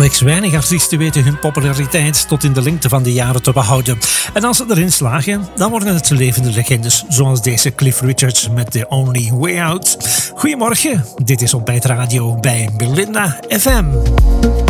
Slechts weinig artiesten weten hun populariteit tot in de lengte van de jaren te behouden. En als ze erin slagen, dan worden het levende legendes, zoals deze Cliff Richards met The Only Way Out. Goedemorgen, dit is Ontbijt Radio bij Belinda FM.